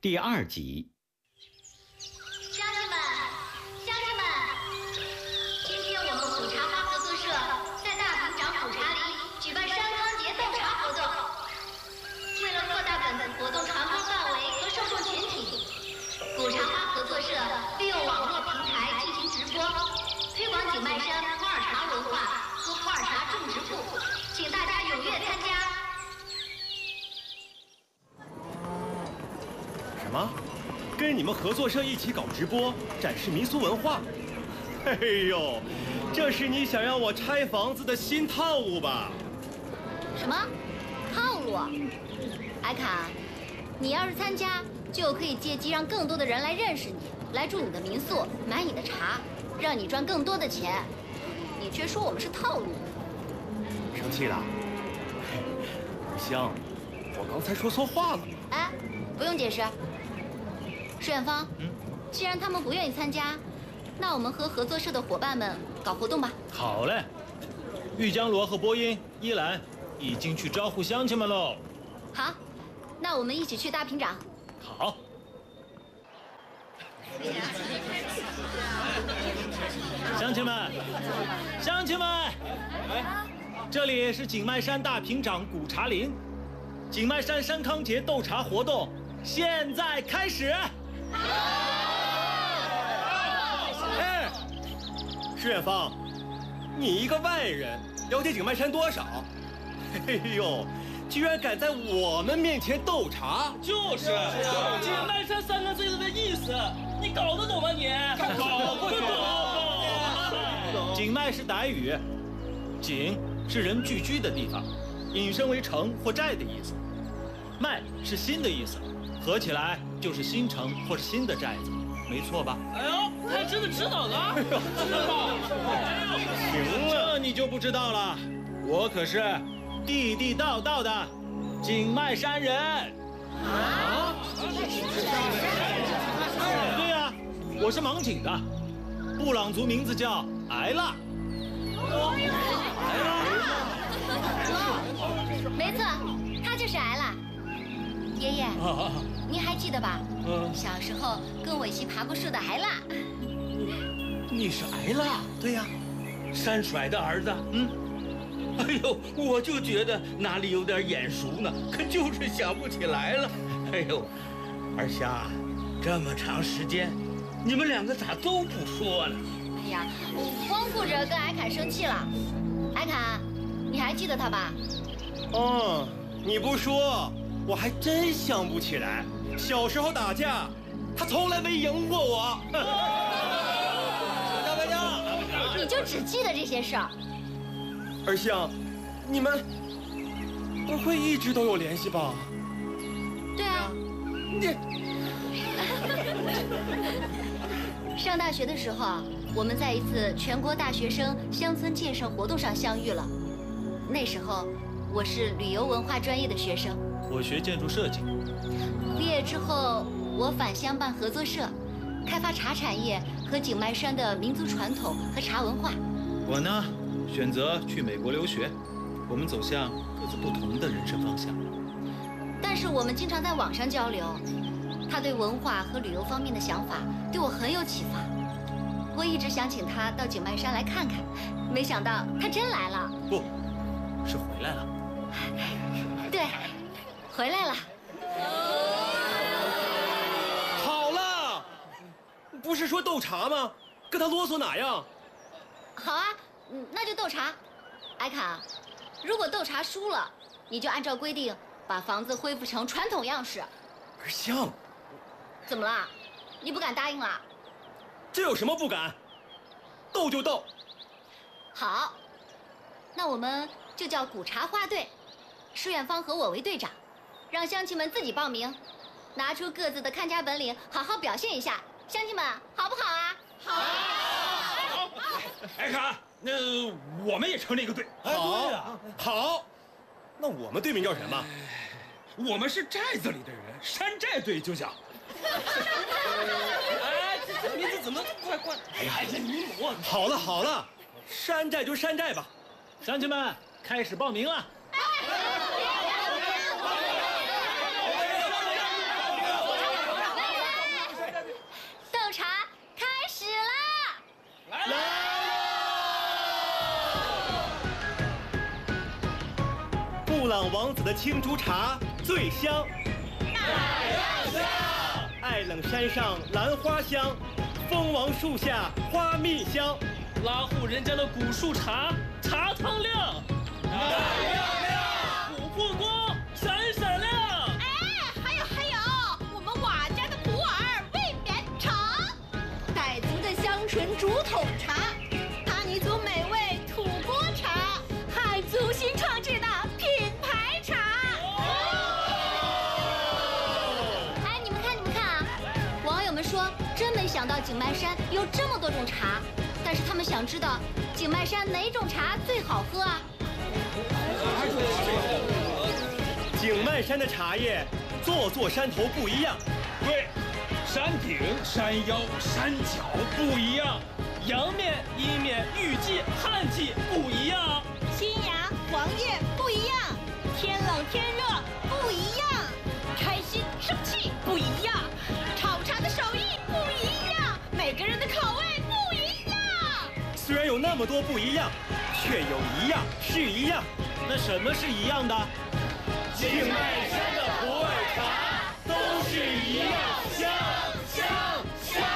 第2集。 乡亲们，乡亲们，今天我们苦茶花合作社在大平长苦茶林举办山康节斗茶活动。为了扩大本次活动传播范围和受众群体，苦茶花合作社利用网络平台进行直播，推广景迈山普洱茶文化和普洱茶种植部，请大家踊跃参加。 什么？跟你们合作社一起搞直播，展示民俗文化？哎呦，这是你想让我拆房子的新套路吧？ 什么套路？艾卡，你要是参加，就可以借机让更多的人来认识你，来住你的民宿，买你的茶，让你赚更多的钱。你却说我们是套路。 生气了？香，我刚才说错话了。 哎，不用解释。石远芳，既然他们不愿意参加，那我们和合作社的伙伴们搞活动吧。 好嘞，玉江罗和波音、依兰已经去招呼乡亲们喽。 好，那我们一起去大平长。 好。乡亲们，乡亲们，这里是景迈山大平长古茶林，景迈山山康节斗茶活动现在开始。 哎，石远芳，你一个外人，了解景迈山多少？哎呦，居然敢在我们面前斗茶！ 就是景迈山3个字的意思，你搞得懂吗你？搞不懂。 景迈是傣语，景是人聚居的地方，引申为城或寨的意思。迈是新的意思，合起来就是新城或是新的寨子，没错吧？ 哎呦，还真的知道呢！知道。 行了，你就不知道了，我可是地地道道的景迈山人。啊？对呀，我是芒景的，布朗族名字叫艾拉。 没错，他就是艾拉。爷爷，您还记得吧？小时候跟我一起爬过树的艾拉。 你是艾拉？ 对呀， 山甩的儿子。哎呦，我就觉得哪里有点眼熟呢，可就是想不起来了。哎呦，二香，这么长时间，你们2个咋都不说呢？ 哎呀，我光顾着跟艾侃生气了。艾侃，你还记得他吧？ 哦，你不说，我还真想不起来。小时候打架，他从来没赢过我。大白家， 你就只记得这些事儿。 二香，你们不会一直都有联系吧？ 对啊， 你上大学的时候，我们在一次全国大学生乡村建设活动上相遇了。那时候我是旅游文化专业的学生， 我学建筑设计。 毕业之后，我返乡办合作社，开发茶产业和景迈山的民族传统和茶文化。 我呢，选择去美国留学，我们走向各自不同的人生方向。 但是我们经常在网上交流，他对文化和旅游方面的想法对我很有启发。我一直想请他到景迈山来看看，没想到他真来了。 不，是回来了。 对，回来了。 好了，不是说斗茶吗？跟他啰嗦哪样？ 好啊，那就斗茶。艾卡，如果斗茶输了，你就按照规定把房子恢复成传统样式。 二香， 怎么了？你不敢答应了？ 这有什么不敢？斗就斗。 好，那我们就叫古茶花队，施远芳和我为队长，让乡亲们自己报名，拿出各自的看家本领，好好表现一下。乡亲们，好不好啊？好。 艾卡，那我们也成立一个队。 好，好，那我们队名叫什么？ 我们是寨子里的人，山寨队就叫。哎，这名字怎么怪？哎呀，你我好了好了，山寨就山寨吧。 乡亲们，开始报名了。 朗王子的青竹茶最香， 哪样香？ 爱冷山上兰花香，蜂王树下花蜜香， 拉祜人家的古树茶茶汤亮，哪样亮？琥珀光闪闪亮。 哎，还有，我们瓦家的普洱卫冕茶，傣族的香醇竹筒茶，哈尼族美味土锅茶，汉族新创制的品牌茶。 哎，你们看啊！网友们说，真没想到景迈山有这么多种茶，但是他们想知道景迈山哪种茶最好喝啊？ 景迈山的茶叶，座山头不一样。 对，山顶、山腰、山脚不一样，阳面、阴面、雨季、旱季不一样， 新芽、黄叶不一样，天冷天热不一样，开心生气不一样，炒茶的手艺不一样，每个人的口味不一样。 虽然有那么多不一样，却有一样是一样。 那什么是一样的？ 景迈山的普洱茶都是一样香。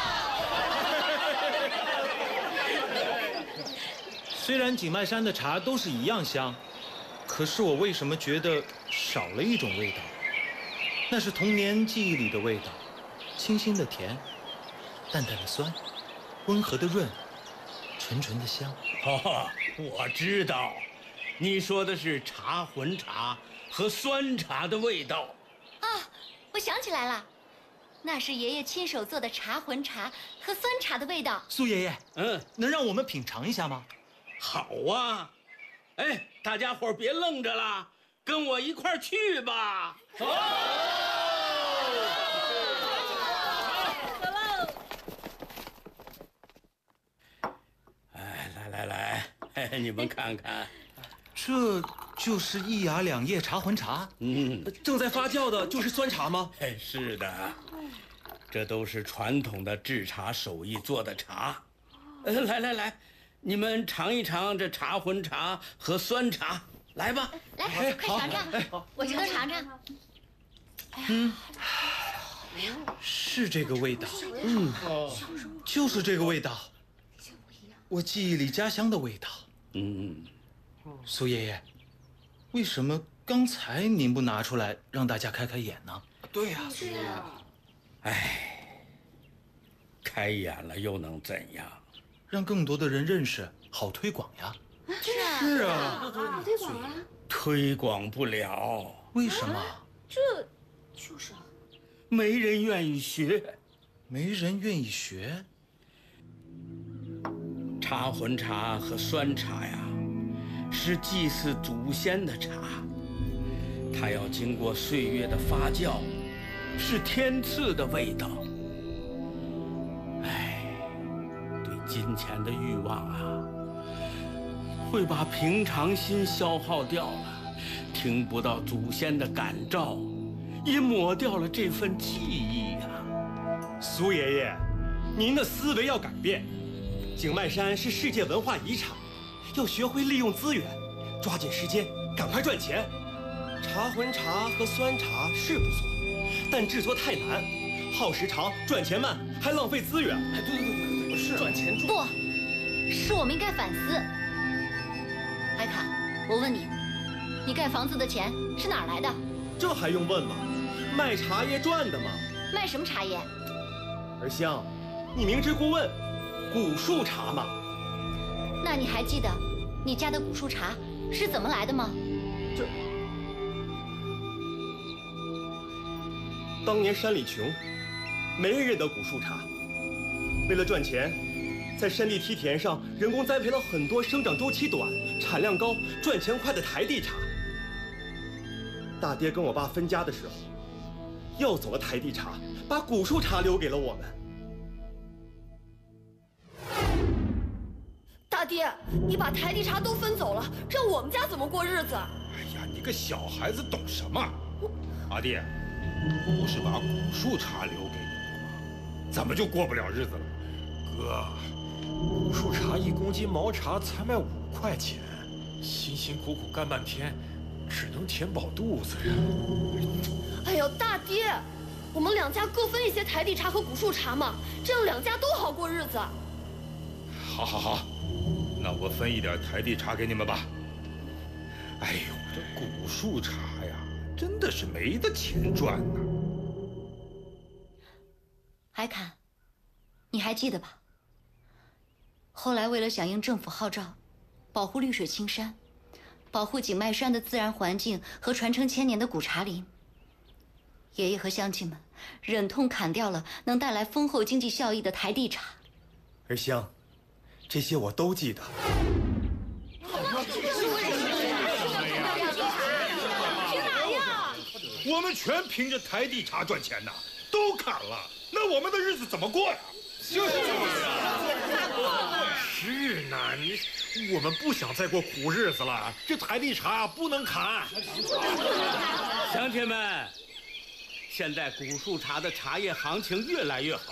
虽然景迈山的茶都是一样香，可是我为什么觉得少了一种味道？那是童年记忆里的味道，清新的甜，淡淡的酸，温和的润，纯纯的香。 哦，我知道，你说的是茶魂茶和酸茶的味道。 啊，我想起来了，那是爷爷亲手做的茶魂茶和酸茶的味道。 苏爷爷，能让我们品尝一下吗？ 好啊，哎，大家伙别愣着了，跟我一块儿去吧。哎，来，你们看看， 这就是一芽两叶茶魂茶。 正在发酵的就是酸茶吗？ 是的，这都是传统的制茶手艺做的茶。来，你们尝一尝这茶魂茶和酸茶，来吧。 来，快尝尝，我这都尝尝。 是这个味道，就是这个味道，我记忆里家乡的味道。苏爷爷，为什么刚才您不拿出来让大家开开眼呢？ 对呀， 哎，开眼了又能怎样？ 让更多的人认识，好推广呀。 是啊， 推广不了， 为什么？ 没人愿意学。 没人愿意学。 茶魂茶和酸茶呀，是祭祀祖先的茶，它要经过岁月的发酵，是天赐的味道。对金钱的欲望啊，会把平常心消耗掉了，听不到祖先的感召，也抹掉了这份记忆呀。 苏爷爷，您的思维要改变。景迈山是世界文化遗产，要学会利用资源，抓紧时间，赶快赚钱。茶魂茶和酸茶是不错，但制作太难，耗时长，赚钱慢，还浪费资源。对，是赚钱重。 不，是我们应该反思。艾卡，我问你，你盖房子的钱是哪儿来的？ 这还用问吗？卖茶叶赚的嘛。 卖什么茶叶？ 儿香，你明知故问，古树茶嘛。 那你还记得你家的古树茶是怎么来的吗？ 当年山里穷，没人认得古树茶。为了赚钱，在山地梯田上人工栽培了很多生长周期短、产量高、赚钱快的台地茶。大爹跟我爸分家的时候，要走了台地茶，把古树茶留给了我们。 大爹，你把台地茶都分走了，让我们家怎么过日子？ 哎呀，你个小孩子懂什么？阿弟，不是把古树茶留给你了吗？怎么就过不了日子了？哥， 古树茶1公斤毛茶才卖5块钱，辛辛苦苦干半天， 只能填饱肚子呀。 哎呦，大爹，我们两家各分一些台地茶和古树茶嘛，这样两家都好过日子。 好，好，好，那我分一点台地茶给你们吧。哎呦，这古树茶呀，真的是没得钱赚呐。 海侃，你还记得吧？后来为了响应政府号召，保护绿水青山，保护景迈山的自然环境和传承千年的古茶林，爷爷和乡亲们忍痛砍掉了能带来丰厚经济效益的台地茶。 儿香，这些我都记得。 我们全凭着台地茶赚钱呐，都砍了，那我们的日子怎么过呀？就是是呢，我们不想再过苦日子了。这台地茶不能砍。 乡亲们，现在古树茶的茶叶行情越来越好。